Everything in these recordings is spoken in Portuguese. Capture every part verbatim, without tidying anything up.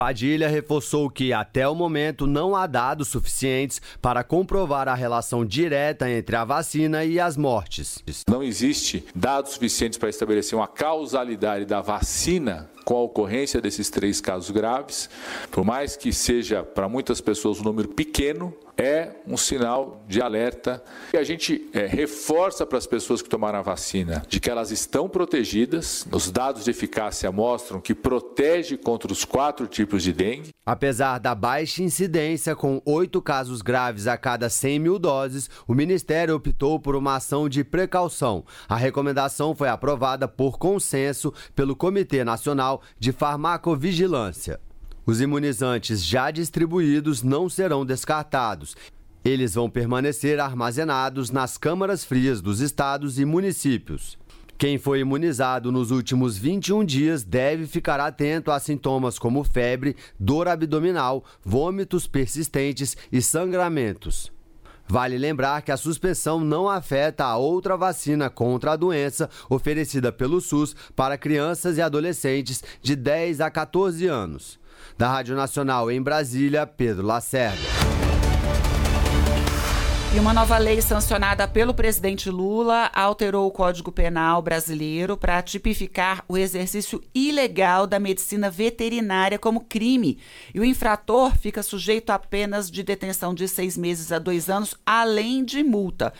Padilha reforçou que, até o momento, não há dados suficientes para comprovar a relação direta entre a vacina e as mortes. Não existe dados suficientes para estabelecer uma causalidade da vacina com a ocorrência desses três casos graves. Por mais que seja para muitas pessoas um número pequeno, é um sinal de alerta. E a gente é, reforça para as pessoas que tomaram a vacina de que elas estão protegidas. Os dados de eficácia mostram que protege contra os quatro tipos de dengue. Apesar da baixa incidência, com oito casos graves a cada cem mil doses, o Ministério optou por uma ação de precaução. A recomendação foi aprovada por consenso pelo Comitê Nacional de Farmacovigilância. Os imunizantes já distribuídos não serão descartados. Eles vão permanecer armazenados nas câmaras frias dos estados e municípios. Quem foi imunizado nos últimos vinte e um dias deve ficar atento a sintomas como febre, dor abdominal, vômitos persistentes e sangramentos. Vale lembrar que a suspensão não afeta a outra vacina contra a doença oferecida pelo SUS para crianças e adolescentes de dez a quatorze anos. Da Rádio Nacional em Brasília, Pedro Lacerda. E uma nova lei sancionada pelo presidente Lula alterou o Código Penal brasileiro para tipificar o exercício ilegal da medicina veterinária como crime. E o infrator fica sujeito a penas de detenção de seis meses a dois anos, além de multa.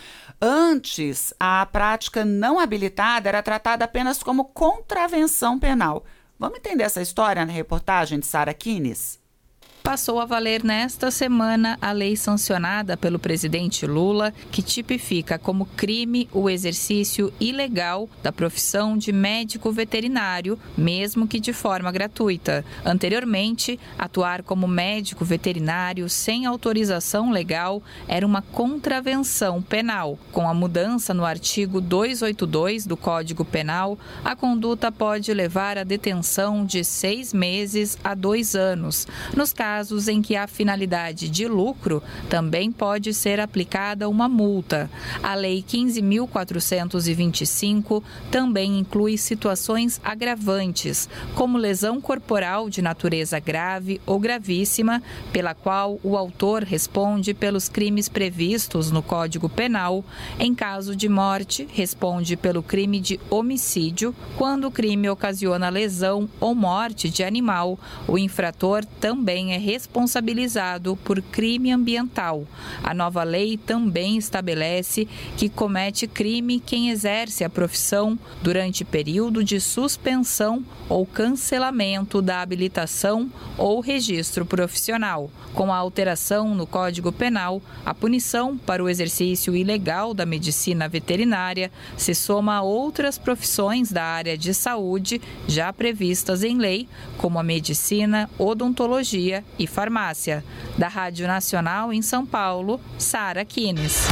Antes, a prática não habilitada era tratada apenas como contravenção penal. Vamos entender essa história na reportagem de Sara Kines? Passou a valer nesta semana a lei sancionada pelo presidente Lula, que tipifica como crime o exercício ilegal da profissão de médico veterinário, mesmo que de forma gratuita. Anteriormente, atuar como médico veterinário sem autorização legal era uma contravenção penal. Com a mudança no artigo duzentos e oitenta e dois do Código Penal, a conduta pode levar à detenção de seis meses a dois anos. Nos casos casos em que a finalidade de lucro, também pode ser aplicada uma multa. A Lei quinze mil quatrocentos e vinte e cinco também inclui situações agravantes, como lesão corporal de natureza grave ou gravíssima, pela qual o autor responde pelos crimes previstos no Código Penal. Em caso de morte, responde pelo crime de homicídio. Quando o crime ocasiona lesão ou morte de animal, o infrator também é responsabilizado por crime ambiental. A nova lei também estabelece que comete crime quem exerce a profissão durante período de suspensão ou cancelamento da habilitação ou registro profissional. Com a alteração no Código Penal, a punição para o exercício ilegal da medicina veterinária se soma a outras profissões da área de saúde já previstas em lei, como a medicina, odontologia e farmácia. Da Rádio Nacional em São Paulo, Sara Kines.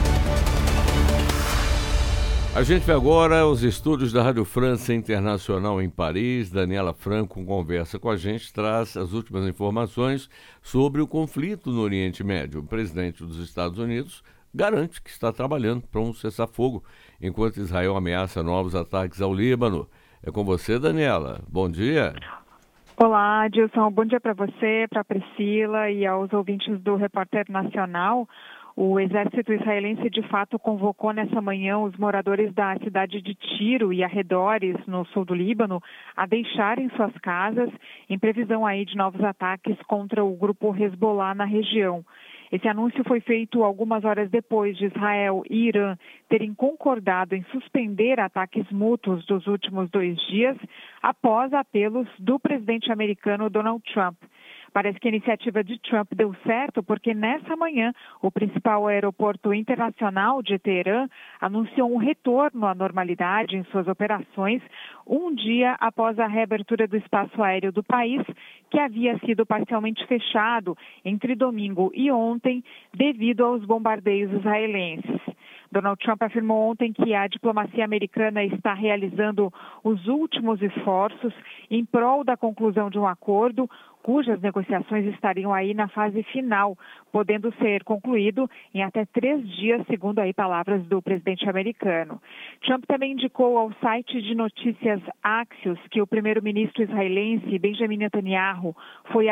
A gente vê agora os estúdios da Rádio França Internacional em Paris. Daniela Franco conversa com a gente, traz as últimas informações sobre o conflito no Oriente Médio. O presidente dos Estados Unidos garante que está trabalhando para um cessar-fogo, enquanto Israel ameaça novos ataques ao Líbano. É com você, Daniela. Bom dia. Olá, Dilson. Bom dia para você, para a Priscila e aos ouvintes do Repórter Nacional. O exército israelense, de fato, convocou nessa manhã os moradores da cidade de Tiro e arredores, no sul do Líbano, a deixarem suas casas em previsão aí de novos ataques contra o grupo Hezbollah na região. Esse anúncio foi feito algumas horas depois de Israel e Irã terem concordado em suspender ataques mútuos dos últimos dois dias, após apelos do presidente americano Donald Trump. Parece que a iniciativa de Trump deu certo porque nessa manhã o principal aeroporto internacional de Teherã anunciou um retorno à normalidade em suas operações um dia após a reabertura do espaço aéreo do país, que havia sido parcialmente fechado entre domingo e ontem devido aos bombardeios israelenses. Donald Trump afirmou ontem que a diplomacia americana está realizando os últimos esforços em prol da conclusão de um acordo, cujas negociações estariam aí na fase final, podendo ser concluído em até três dias, segundo aí palavras do presidente americano. Trump também indicou ao site de notícias Axios que o primeiro-ministro israelense Benjamin Netanyahu foi